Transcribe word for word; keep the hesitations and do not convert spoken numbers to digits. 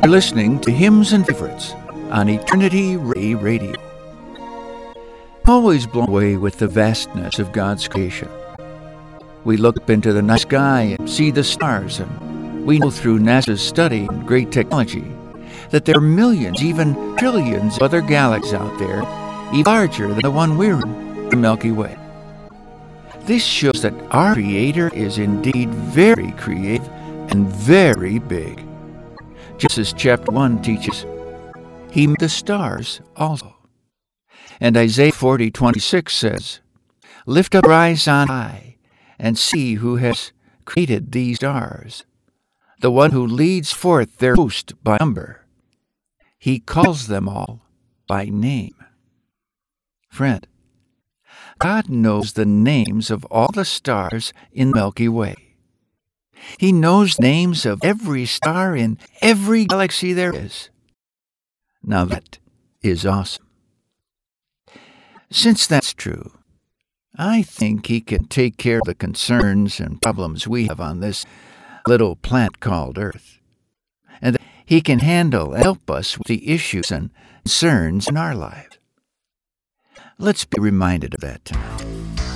You're listening to Hymns and Favorites on Eternity Ray Radio. Always blown away with the vastness of God's creation. We look up into the night sky and see the stars, and we know through NASA's study and great technology that there are millions, even trillions of other galaxies out there, even larger than the one we're in, the Milky Way. This shows that our Creator is indeed very creative and very big. Genesis chapter one teaches, He made the stars also. And Isaiah forty twenty-six says, Lift up your eyes on high, and see who has created these stars, the one who leads forth their host by number. He calls them all by name. Friend, God knows the names of all the stars in the Milky Way. He knows names of every star in every galaxy there is. Now that is awesome. Since that's true, I think He can take care of the concerns and problems we have on this little planet called Earth, and that He can handle and help us with the issues and concerns in our lives. Let's be reminded of that tonight.